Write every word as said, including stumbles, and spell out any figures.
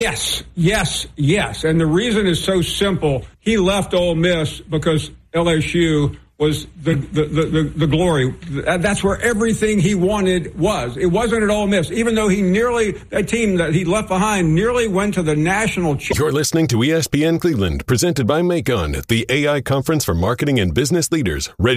Yes, yes, yes. And the reason is so simple. He left Ole Miss because L S U was the, the, the, the, the glory. That's where everything he wanted was. It wasn't at Ole Miss, even though he nearly, that team that he left behind nearly went to the national championship. You're listening to E S P N Cleveland, presented by Macon, the A I conference for marketing and business leaders. Ready